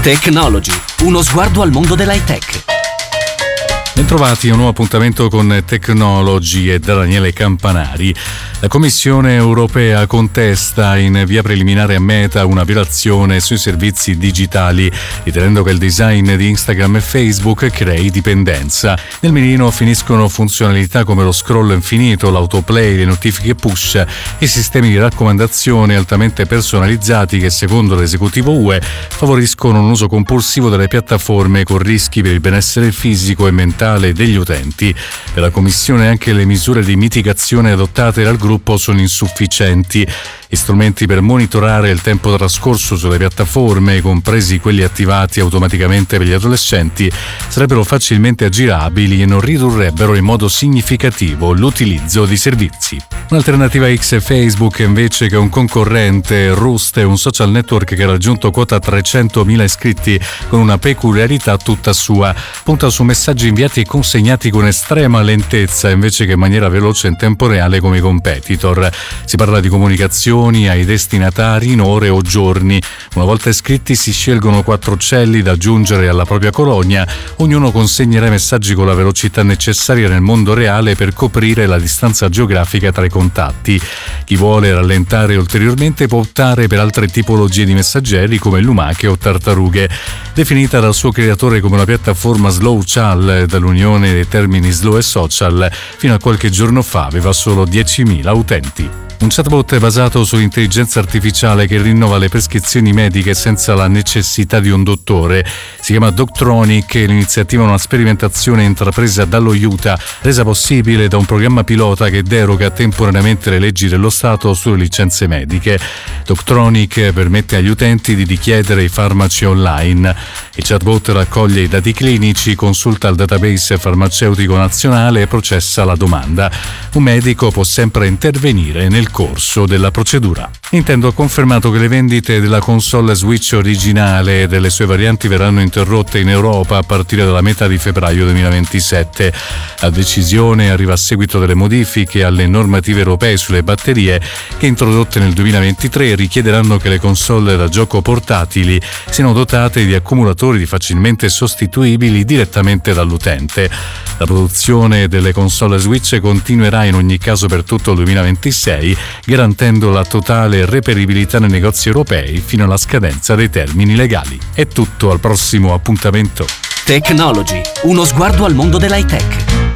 Technology, uno sguardo al mondo dell'high tech. Bentrovati a un nuovo appuntamento con Technology e da Daniele Campanari. La Commissione europea contesta in via preliminare a Meta una violazione sui servizi digitali, ritenendo che il design di Instagram e Facebook crei dipendenza. Nel mirino finiscono funzionalità come lo scroll infinito, l'autoplay, le notifiche push e sistemi di raccomandazione altamente personalizzati che, secondo l'esecutivo UE, favoriscono un uso compulsivo delle piattaforme con rischi per il benessere fisico e mentale degli utenti. Per la Commissione anche le misure di mitigazione adottate dal gruppo sono insufficienti. Gli strumenti per monitorare il tempo trascorso sulle piattaforme, compresi quelli attivati automaticamente per gli adolescenti, sarebbero facilmente aggirabili e non ridurrebbero in modo significativo l'utilizzo di servizi. Un'alternativa X è Facebook, invece, che un concorrente. Roost è un social network che ha raggiunto quota 300.000 iscritti con una peculiarità tutta sua. Punta su messaggi inviati e consegnati con estrema lentezza invece che in maniera veloce in tempo reale come i competitor. Si parla di comunicazioni ai destinatari in ore o giorni. Una volta iscritti si scelgono 4 uccelli da aggiungere alla propria colonia. Ognuno consegnerà i messaggi con la velocità necessaria nel mondo reale per coprire la distanza geografica tra i contatti. Chi vuole rallentare ulteriormente può optare per altre tipologie di messaggeri come lumache o tartarughe. Definita dal suo creatore come una piattaforma slow chal, dall'unione dei termini slow e social, fino a qualche giorno fa aveva solo 10.000 utenti. Un chatbot basato sull'intelligenza artificiale che rinnova le prescrizioni mediche senza la necessità di un dottore. Si chiama Doctronic e l'iniziativa è una sperimentazione intrapresa dallo Utah, resa possibile da un programma pilota che deroga temporaneamente le leggi dello Stato sulle licenze mediche. Doctronic permette agli utenti di richiedere i farmaci online. Il chatbot raccoglie i dati clinici, consulta il database farmaceutico nazionale e processa la domanda. Un medico può sempre intervenire nel corso della procedura. Nintendo ha confermato che le vendite della console Switch originale e delle sue varianti verranno interrotte in Europa a partire dalla metà di febbraio 2027. La decisione arriva a seguito delle modifiche alle normative europee sulle batterie che, introdotte nel 2023, richiederanno che le console da gioco portatili siano dotate di accumulatori facilmente sostituibili direttamente dall'utente. La produzione delle console Switch continuerà in ogni caso per tutto il 2026, garantendo la totale reperibilità nei negozi europei fino alla scadenza dei termini legali. È tutto, al prossimo appuntamento. Technology, uno sguardo al mondo dell'high tech.